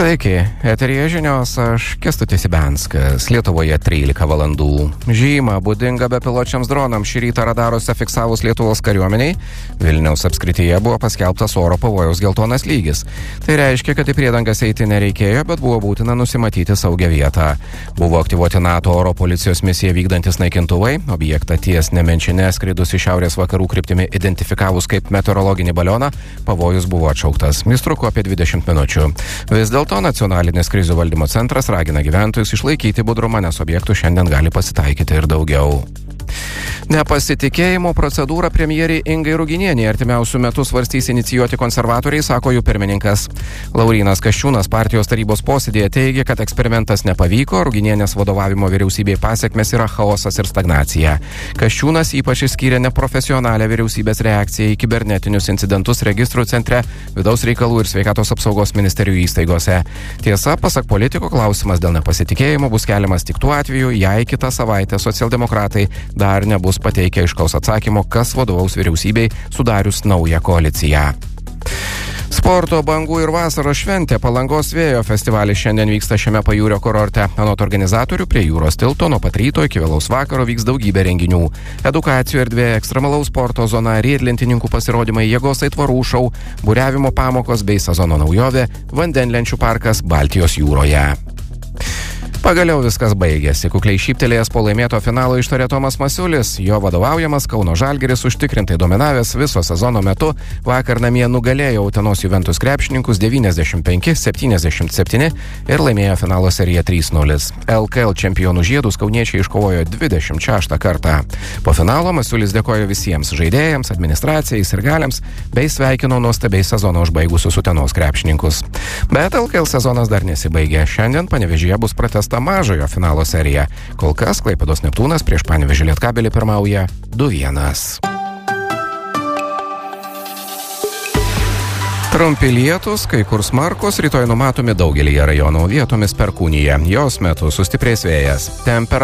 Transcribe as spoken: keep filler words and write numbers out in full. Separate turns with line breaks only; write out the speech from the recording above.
Sveiki, eteryje žinios, aš Kęstutis Ibenskas, Lietuvoje trylika valandų. Žyma būdinga bepiločiams dronams šį rytą radaruose fiksavus Lietuvos kariuomeniai, Vilniaus apskrityje buvo paskelbtas oro pavojaus geltonas lygis. Tai reiškia, kad į priedangas eiti nereikėjo, bet buvo būtina nusimatyti saugią vietą. Buvo aktyvuoti NATO oro policijos misiją vykdantis naikintuvai, objektą ties Nemenčine skridus į šiaurės vakarų kryptimi identifikavus kaip meteorologinį balioną, pavojus buvo atšauktas. Jis truko apie dvidešimt minučių. Vis dėl to nacionalinis krizių valdymo centras ragina gyventojus išlaikyti budrumą, nes objektų šiandien gali pasitaikyti ir daugiau. Nepasitikėjimo procedūrą premjerei Ingai Ruginienei artimiausių metų svarstys inicijuoti konservatoriai, sako jų pirmininkas. Laurynas Kasčiūnas partijos tarybos posėdėje teigia, kad eksperimentas nepavyko, Ruginienės vadovavimo vyriausybei pasekmės yra chaosas ir stagnacija. Kasčiūnas ypač išskyrė neprofesionalią vyriausybės reakciją į kibernetinius incidentus registrų centre, vidaus reikalų ir sveikatos apsaugos ministerijų įstaigose. Tiesa, pasak politiko, klausimas dėl nepasitikėjimo bus keliamas tik tuo atveju, jei kitą savaitę socialdemokratai dar nebus pateikę aiškaus atsakymo, kas vadovaus vyriausybei sudarius naują koaliciją. Sporto, bangų ir vasaros šventė Palangos vėjo festivalis šiandien vyksta šiame pajūrio kurorte. Anot organizatorių prie jūros tilto nuo pat ryto iki vėlaus vakaro vyks daugybė renginių. Edukacijų erdvė, ekstremalaus sporto zona, riedlentininkų pasirodymai, jėgos aitvarų šou, buriavimo pamokos bei sezono naujovė, vandenlenčių parkas Baltijos jūroje. Pagaliau viskas baigėsi. Kukliai šyptelėjęs po laimėto finalo ištarė Tomas Masiulis. Jo vadovaujamas Kauno Žalgiris užtikrintai dominavęs viso sezono metu vakar namie nugalėjo Utenos Juventus krepšininkus devyniasdešimt penki septyniasdešimt septyni ir laimėjo finalo seriją trys nulis. L K L čempionų žiedus kauniečiai iškovojo dvidešimt šeštą kartą. Po finalo Masiulis dėkojo visiems žaidėjams, administracijai, sirgaliams bei sveikino nuostabiai sezoną užbaigusius Utenos krepšininkus. Bet L K L sezonas dar nesibaigė. Šiandien Panevėžyje bus pratęsta mažojo finalo serija. Kol kas Klaipėdos Neptūnas prieš Panevėžį Lietkabelį pirmauja du vienas. Trumpi lietūs, kai kur smarkūs, rytoj numatomi daugelyje rajonų, vietomis perkūnija. Jos metu sustiprės vėjas. Temperatūra